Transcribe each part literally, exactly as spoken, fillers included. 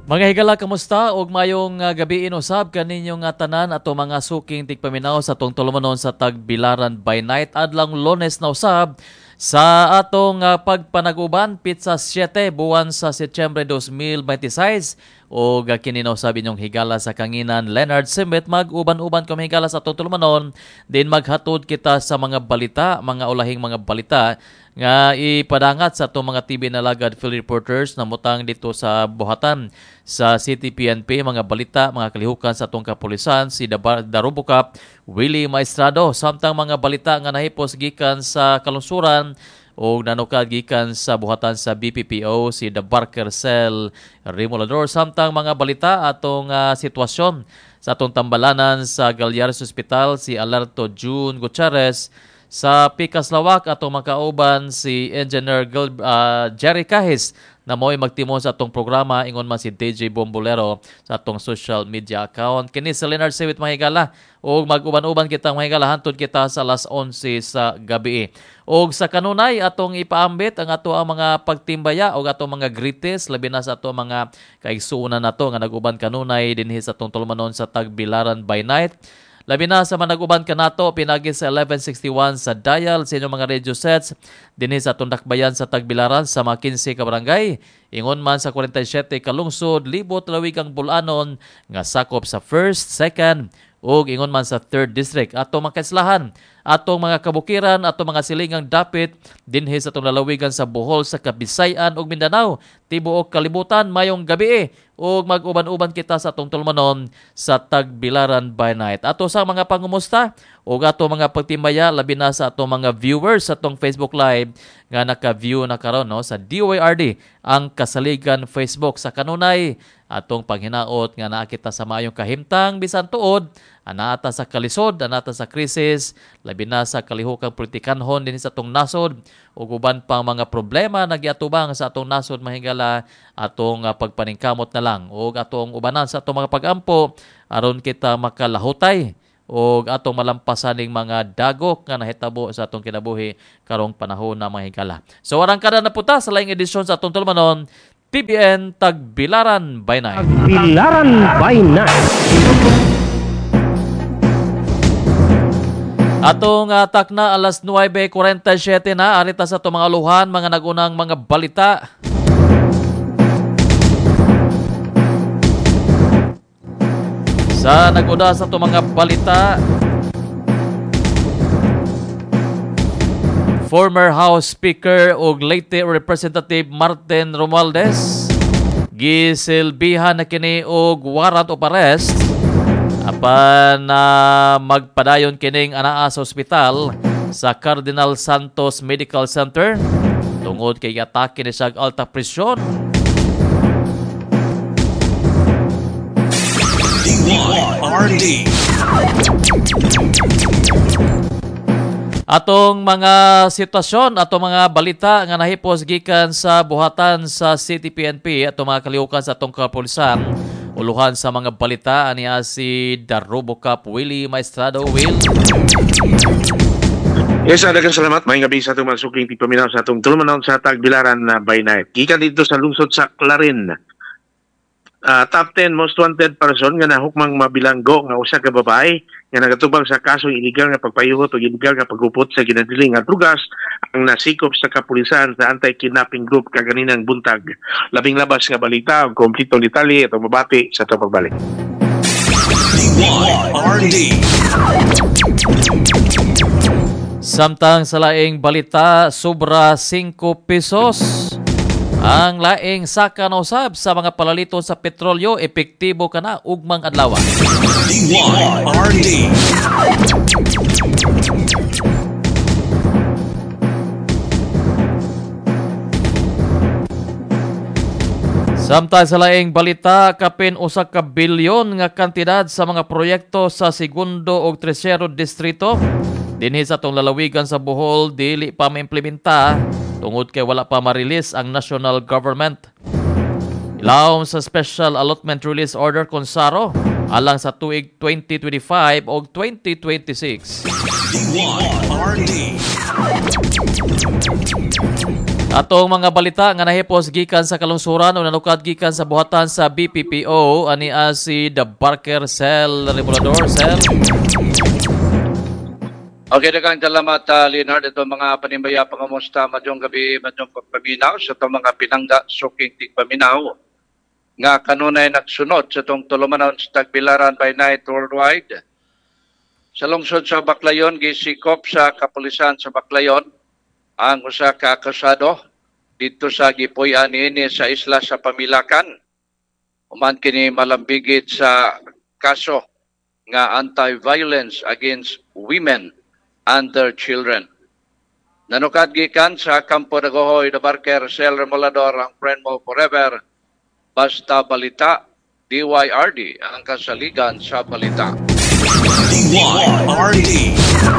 Mga higala, kamusta? Ug mayong uh, gabi inusab kaninyong uh, tanan ato mga suking tigpaminaw sa atong tulumanon sa Tagbilaran by Night adlang Lunes na usab sa atong uh, pagpanaguban pizza siyete buwan sa Setyembre twenty twenty-six ug uh, kini sabi inyong higala sa kanginan Leonard Simbet mag-uban-uban kami higala sa atong tulumanon din maghatod kita sa mga balita, mga ulahing mga balita nga ipadangat sa itong mga T V na lagad field reporters na mutang dito sa buhatan sa City P N P, mga balita, mga kalihukan sa itong kapulisan, si Darubukap, Willie Maestrado, samtang mga balita nga nahipos gikan sa kalungsuran o nanukad gikan sa buhatan sa B P P O, si The Barker Cell Remolador, samtang mga balita atong uh, sitwasyon sa atong tambalanan sa Galyares Hospital, si Alerto June Gutierrez, sa Pikas Lawak atong makauban si Engineer Gil, uh, Jerry Kahis na mo'y magtimon sa atong programa ingon man si D J Bombolero sa atong social media account. Kini sa Leonard Sewit mahigala o mag-uban-uban kitang mahigala hantod kita sa alas onse sa gabi. O sa kanunay atong ipaambit ang ato ang mga pagtimbaya o atong mga greatest labi na sa ato mga kaigsuunan nato nga nag-uban kanunay dinhi sa atong tulumanon sa Tagbilaran by Night. Labi na sa manag-uban ka nato, pinagi sa eleven sixty-one sa dial sa inyong mga radio sets, dinhi sa Tundakbayan sa Tagbilaran sa mga quince ka barangay. Ingon man sa forty-seven ka lungsod, libot lawig ang bulanon nga sakop sa first, second, ug ingon man sa third district. Atong makaislahan, atong mga kabukiran, atong mga silingang dapit, dinhi sa atong lalawigan sa Bohol, sa Kabisayan ug Mindanao, tibuok kalibutan, mayong gabi ug mag-uban-uban kita sa atong tulmanon sa Tagbilaran by Night. Ato sa mga pangumusta ug ato mga pagtimbaya labi na sa atong mga viewers sa atong Facebook Live nga naka-view na karon no sa D Y R D ang Kasaligan Facebook. Sa kanunay atong panghinaot nga naa kita sa maayong kahimtang bisan tuod anata sa kalisod, anata sa krisis, labi na sa kalihukang politikanhon din sa atong nasod ug uban pang mga problema nagiatubang sa atong nasod mahigala atong uh, pagpaningkamot na lang ug atong ubanan sa atong mga pag-ampo aron kita makalahutay ug atong malampasaning mga dagok nga nahitabo sa atong kinabuhi karong panahon na mahigala. So arang kada na puta sa laing edisyon sa atong tulumanon T V N Tagbilaran by Night. Tagbilaran by Night. Atong uh, takna alas nuwebe forty-seven na arita sa itong mga luhan, mga nagunang mga balita. Sa naguna sa itong mga balita, former House Speaker ug late Representative Martin Romualdez gisilbihan na kini og warrant of arrest apan na uh, magpadayon kining anaa sa ospital sa Cardinal Santos Medical Center tungod kay atake ni siya alta presyon. D Y R D Atong mga sitwasyon, atong mga balita nga nahipos gikan sa buhatan sa City P N P, atong mga kalihukan sa atong kapulisan, uluhan sa mga balita niya si Darubukap, Willie Maestrado. Will? Yes, daghang salamat. Maayong gabi sa atong mga suking tigpaminaw sa atong tulumanon sa Tagbilaran uh, by Night. Gikan dito sa lungsod sa Clarin. Uh, top ten most wanted person nga nahukmang mabilanggo nga usa ka babae nga nagatubang sa kasong iligal nga pagpayuhot o iligal nga pagupot sa ginadiling nga drugas ang nasikop sa kapulisan sa anti-kidnapping group kaganinang buntag. Labing labas nga balita ug kompletong detalye atong mabati sa atong pagbalik. D Y R D Samtang sa laing balita, sobra five pesos ang laing saka na usab sa mga palaliton sa petrolyo, epektibo ka na ugmang adlaw. D Y R D Samtang sa laing balita, kapin usa ka bilyon nga kantidad sa mga proyekto sa segundo ug tercero distrito dinhi sa atong lalawigan sa Bohol dili pa maimplementa tungod kay wala pa ma-release ang national government. Ilawom sa Special Allotment Release Order Consaro alang sa tuig twenty twenty-five o twenty twenty-six. D Y R D Atong mga balita nga nahipos gikan sa kalungsuran o nanukad gikan sa buhatan sa B P P O ani si The Barker Cell Remulador Cell. Okay, daghang salamat uh, Leonard. Ito mga panimaya pangamusta madyong gabi madyong pagpaminaw sa itong mga pinangga suking tigpaminaw nga kanunay nagsunod sa itong tulumanon sa Tagbilaran by Night Worldwide. Sa lungsod sa Baclayon, gisikop sa kapulisan sa Baclayon ang usa ka akusado dito sa gipuy-an niini sa isla sa Pamilakan. Human kini malambigit sa kaso nga anti-violence against women and their children. Nanukad gikan sa Kampo Dagohoy, The Barker Cell Remulador, ang friend mo forever, basta balita, D Y R D, ang kasaligan sa balita. D Y R D.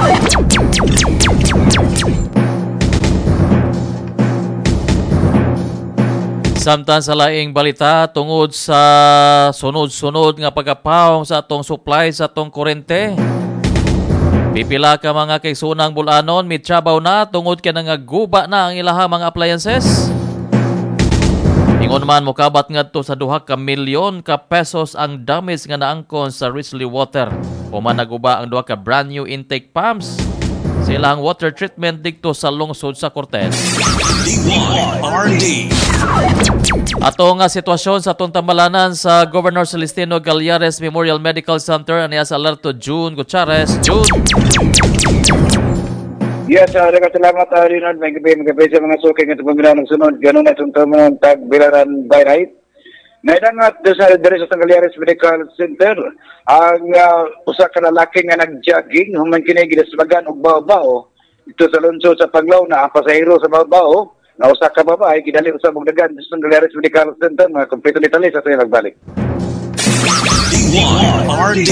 Samtang sa laing balita tungod sa sunod-sunod nga pagkapawong sa atong supply sa atong kurente. Pipila ka mga kaisunang bulanon mitsabaw na tungod ka nga guba na ang ilahang mga appliances. Ingon man mokabat ngadto sa duha ka milyon ka pesos ang damage nga naangkon sa Risley Water. Human naguba ang duha ka brand new intake pumps. Silang water treatment dikto sa lungsod sa Cortez. D Y R D. Ato nga sitwasyon sa atong tambalanan sa Governor Celestino Gallares Memorial Medical Center aniya sa alerto June Gutierrez. June. Yes, uh, salamat uh, Leonard. May gabi, may gabi sa mga suking at pamilya ng sunod. Ganun na itong tamanang Tagbilaran by Night. Naidangat sa diri sa Gallares Medical Center ang uh, usa ka lalaki nga nag-jogging human kini gidasbagan og bawo-bawo ito sa lungsod sa Paglaw na ang pasahero sa bawo-bawo na usa ka babae gidali sa bugdagan sa Gallares Medical Center nga kompleto detalis sa tuig nagbalik. D Y R D.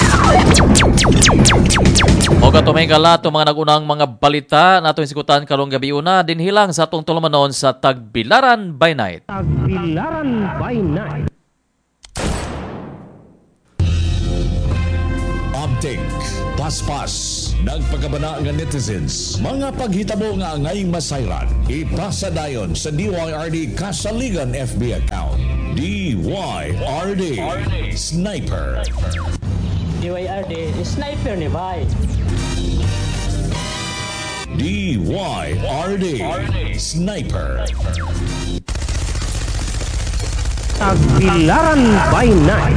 O katumay kala itong mga nagunang mga balita na itong isikutan karong gabi una din hilang sa atong tulumanon sa Tagbilaran by Night. Tagbilaran by Night. Update, paspas, nagpagabana nga netizens, mga paghitabo nga ngayong masayran, ipasa dayon sa D Y R D Kasaligan F B account. D Y R D Sniper. D Y R D Sniper ni Bay. D Y R D Sniper. Tagbilaran by Night.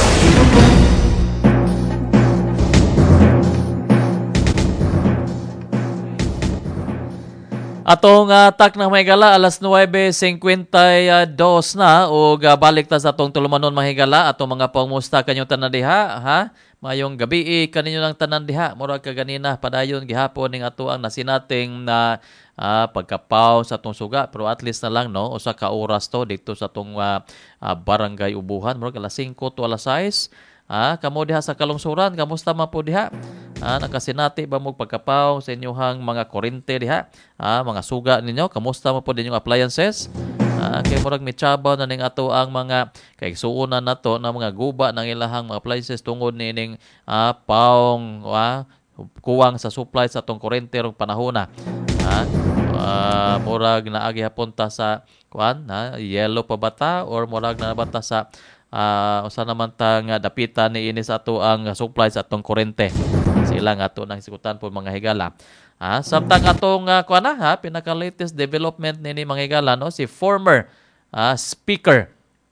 Atong uh, tak ng mahigala alas nuwebe singkwenta y dos na o uh, balik ta sa atong tulumanon mahigala atong mga pangmusta kanyo tanan diha ha mayong gabi eh, kaninyo lang tanan diha murag ka ganina padayon gihapon ning ato ang nasinating na uh, pagkapaw sa atong suga pero at least na lang no usa ka oras to dito sa atong uh, uh, barangay Ubuhan murag alas singko to alas sais. Ah, kamo diha sa kalungsuran, kamusta man po diha? Ah, nakasinati ba mo pagkapaw sa inyong mga kurente diha? Ah, mga suga ninyo, kamusta man po din yung appliances? Ah, kay murag mitsabaw na ning ato ang mga kaigsuonan nato na mga guba ng ilahang mga appliances tungod nining ah, paong ah, kuwang sa supply sa atong kurente rong panahon na. Ah, ah, murag naagi hapunta sa kuan, na yellow pa bata or murag na bata sa Uh, usa naman tang uh, dapitan ni ini sa ato ang uh, supply sa atong kurente. Sila nga ato nang sikutan po mga higala. Ah, samtang atong uh, kuan na ha, pinaka latest development nini mga higala no si former uh, speaker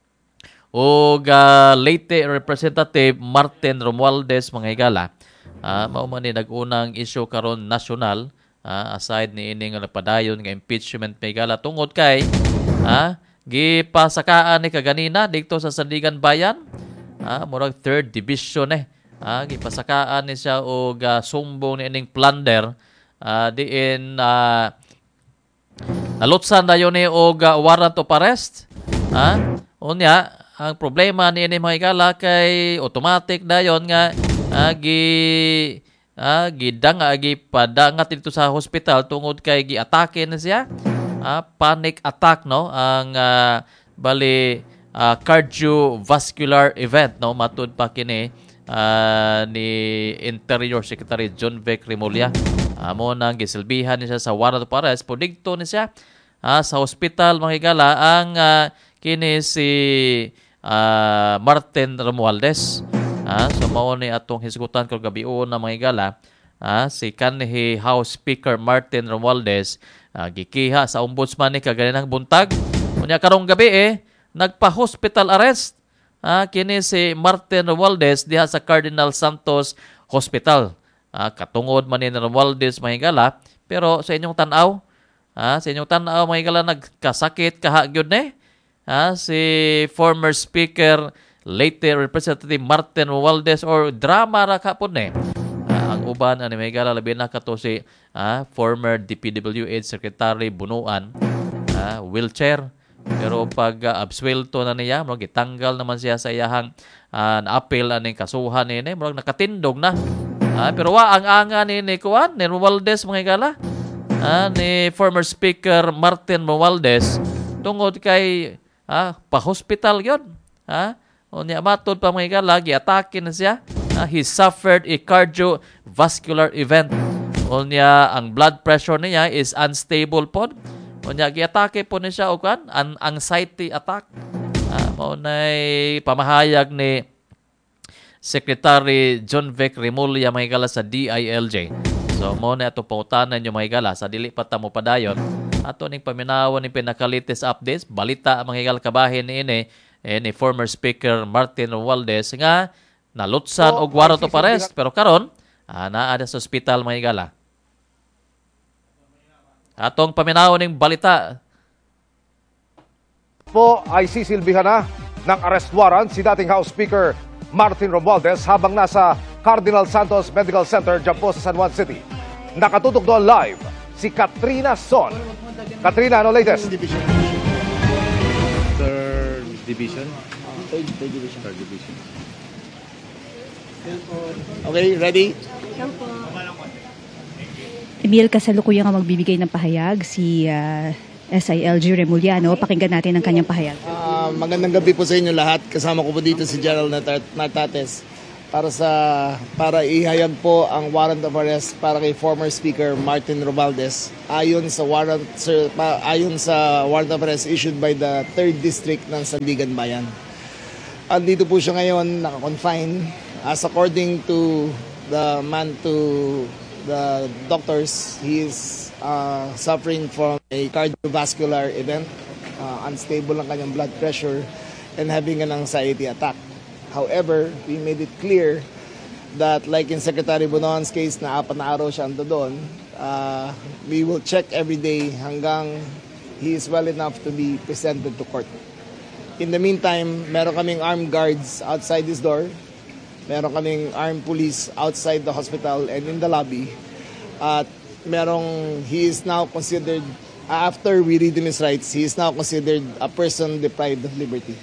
o uh, late representative Martin Romualdez mga higala. Ah, mao man ni nag-unang issue karon national uh, aside ni ini nga nagpadayon nga impeachment mga higala tungod kay ah gipasakaan ni kaganina dito sa Sandigan Bayan. Ah, murag third division eh. Ah, gipasakaan ni siya og uh, sumbong ni ining plunder. Ah, diin uh, nalutsan dayon ni og uh, warrant of arrest. Ah, unya ang problema ni ini mga higala kay automatic dayon nga ah, gi ah, gidanga gi padangat dito sa hospital tungod kay giatake na siya. Uh, panic attack no ang uh, bali uh, cardiovascular event no matud pa kini uh, ni Interior Secretary John Vic Remulla amo uh, nang gisilbihan niya sa warrant of arrest pudigto ni siya ah, sa hospital mga higala ang ah, kini si ah, Martin Romualdez. Ah, so mao ni atong hisgutan kag gabion na mga higala, ah, si kanhi House Speaker Martin Romualdez ah, gikiha sa ombudsman ni kaganinang buntag. Unya karong gabi eh nagpa-hospital arrest ah, kini si Martin Romualdez diha sa Cardinal Santos Hospital. Ah, katungod man ni Romualdez mahigala, pero sa inyong tan-aw, ah, sa inyong tan-aw mahigala nagkasakit kaha gyud ni ah, si former speaker late Representative Martin Romualdez or drama ra kapon ni. Ah, ang uban ani mahigala labi na kato si ah, former D P W H Secretary Bunuan, ah, wheelchair. Pero pag uh, absuelto na niya, murag gitanggal naman siya sa iyahang uh, na-appeal aning kasuhan ni ni, murag nakatindog na. Ah, pero wa ang anga ni ni Kuan, ni Romualdez mga higala. Ah, ni former Speaker Martin Romualdez tungod kay ah, pa-hospital yun. Ah, unya matod pa mga higala, giatake na siya. Ah, he suffered a cardiovascular event. Unya ang blood pressure niya is unstable pod. Unya giatake po ni siya o kan an anxiety attack. Ah, mao nay pamahayag ni Secretary John Vic Remulla mahigala sa D I L J. So mao na ato pautanan nyo mahigala sa dili pa ta mo padayon. Ato ning paminawan ni pinaka-latest updates, balita mahigala kabahin ni ini eh, ni former Speaker Martin Romualdez nga nalutsan og warrant of arrest pero karon ah, naa sa ospital mahigala. Atong paminaw ning balita. Po ay sisilbihan na ng arrest warrant si dating House Speaker Martin Romualdez habang nasa Cardinal Santos Medical Center dyan po sa San Juan City. Nakatutok doon live si Katrina Son. Katrina, ano latest? Third division. Third division. Third division. Okay, ready? Emil, kasalukuyan nga magbibigay ng pahayag si uh, S I L G Remuliano. Pakinggan natin ang kanyang pahayag. Uh, magandang gabi po sa inyo lahat. Kasama ko po dito si Gerald Nartates para sa para ihayag po ang warrant of arrest para kay former Speaker Martin Romualdez ayon sa warrant sir, pa, ayon sa warrant of arrest issued by the third District ng Sandigan Bayan. Andito po siya ngayon naka-confine as according to the man to the doctors. He is uh, suffering from a cardiovascular event, uh, unstable ang kanyang blood pressure, and having an anxiety attack. However, we made it clear that like in Secretary Bunuan's case na apat na araw siya ando doon, uh, we will check every day hanggang he is well enough to be presented to court. In the meantime, meron kaming armed guards outside this door. Meron kaming armed police outside the hospital and in the lobby. At merong, he is now considered, after we read him his rights, he is now considered a person deprived of liberty.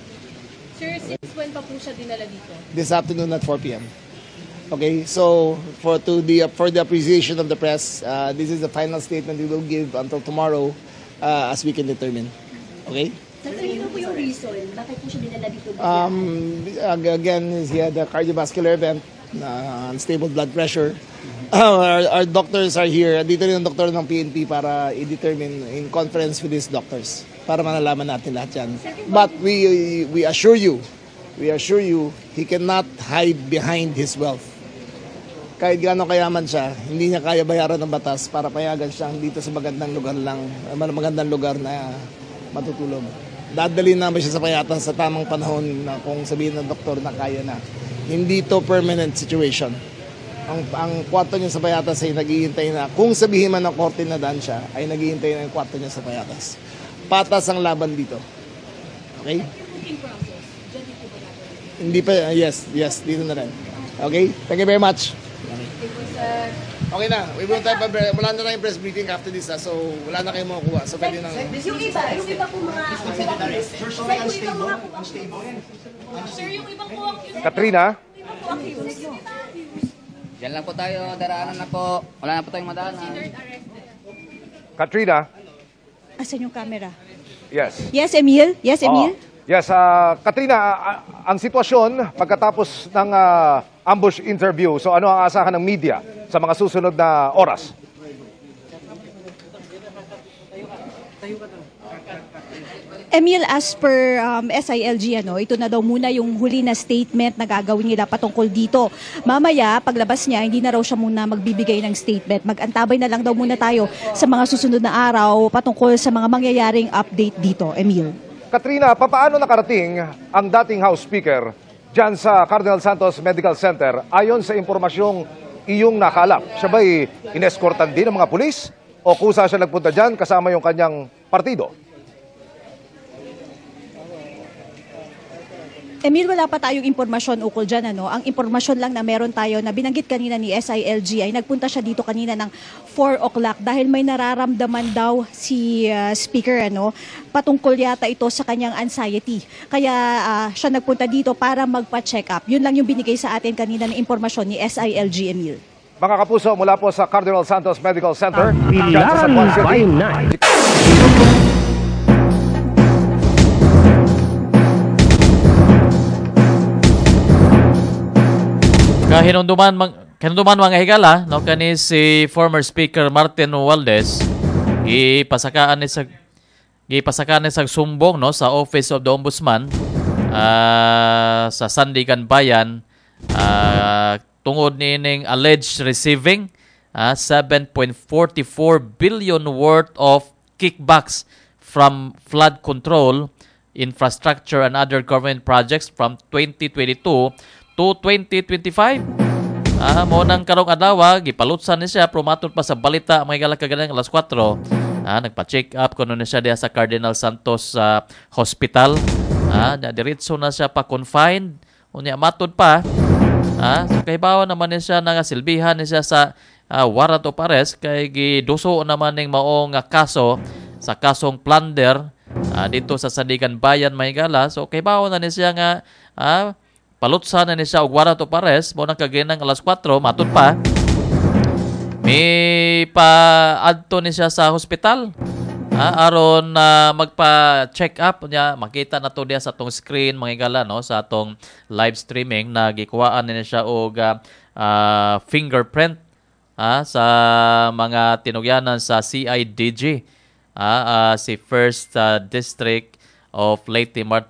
Sir, since when pa po siya dinala dito? This afternoon at four p.m. Okay, so for to the for the appreciation of the press, uh, this is the final statement we will give until tomorrow uh, as we can determine. Okay? Sir, ano po yung reason? Bakit po siya dinala dito? Um, again, he had a cardiovascular event, uh, unstable blood pressure. Uh, our, our doctors are here. Dito rin ang doktor ng P N P para i-determine in conference with these doctors para malalaman natin lahat yan. But we we assure you, we assure you, he cannot hide behind his wealth. Kahit gaano kayaman siya, hindi niya kaya bayaran ng batas para payagan siyang dito sa magandang lugar lang, magandang lugar na matutulog. Dadalhin namin siya sa payatan sa tamang panahon na kung sabihin ng doktor na kaya na. Hindi to permanent situation. Ang, ang kwarto niya sa payatas ay naghihintay na, kung sabihin man ng korte na daan siya, ay naghihintay na yung kwarto niya sa payatas. Patas ang laban dito. Okay? Hindi pa, yes, yes, dito na rin. Okay? Thank you very much. Okay na, we won't have a, wala na tayong press briefing after this, ha? So wala na kayong makukuha. So pwede nang... Yung iba, yung iba po mga... Sir, yung iba mga Sir, yung ibang po ang... Katrina? Diyan lang po tayo, daraanan na po. Wala na po tayong madaanan. Katrina? Asan yung camera? Yes. Yes, Emil? Yes, Emil? Oh. Yes, uh, Katrina, uh, ang sitwasyon pagkatapos ng uh, ambush interview, so ano ang asahan ng media sa mga susunod na oras? Emil, as per um, S I L G, ano, ito na daw muna yung huli na statement na gagawin nila patungkol dito. Mamaya, paglabas niya, hindi na raw siya muna magbibigay ng statement. Mag-antabay na lang daw muna tayo sa mga susunod na araw patungkol sa mga mangyayaring update dito. Emil. Katrina, papaano nakarating ang dating House Speaker dyan sa Cardinal Santos Medical Center ayon sa impormasyong iyong nakalap? Siya ba'y ineskortan din ng mga pulis o kusa siya nagpunta dyan kasama yung kanyang partido? Emil, wala pa tayong impormasyon ukol dyan. Ano? Ang impormasyon lang na meron tayo na binanggit kanina ni S I L G ay nagpunta siya dito kanina ng four o'clock dahil may nararamdaman daw si uh, Speaker. Ano? Patungkol yata ito sa kanyang anxiety. Kaya uh, siya nagpunta dito para magpa-check up. Yun lang yung binigay sa atin kanina ng impormasyon ni S I L G, Emil. Mga kapuso, mula po sa Cardinal Santos Medical Center, Bilaran by Night. Kahinunduman mang kahinunduman mga higala no kani si former Speaker Martin Romualdez gipasakaan ni sa gipasakaan ni sa sumbong no sa Office of the Ombudsman uh, sa Sandigan Bayan uh, tungod niining alleged receiving uh, seven point four four billion worth of kickbacks from flood control, infrastructure and other government projects from twenty twenty-two to twenty twenty-five. Ah, mo nang karong adlaw, gipalutsan ni siya promaton pa sa balita mga higala kaganang alas kwatro. Ah, nagpa-check up kuno ni siya diha sa Cardinal Santos uh, Hospital. Ah, diretso na siya pa confined. Unya matod pa. Ah, so kahibawa naman ni siya nagasilbihan ni siya sa uh, warrant of arrest kay giduso naman ning maong uh, kaso sa kasong plunder uh, dito sa Sandigan Bayan mga higala. So kahibawa na ni siya nga ah, palutsan na ni siya og warrant of arrest mo nang kaginang alas kwatro matud pa may pa-adto ni siya sa hospital ah, aron na uh, magpa-check up niya. Makita na to diya sa atong screen mga higala no sa atong live streaming na gikuhaan ni siya og uh, uh, fingerprint ah, sa mga tinugyanan sa C I D G ah, uh, si First uh, District of Leyte Martin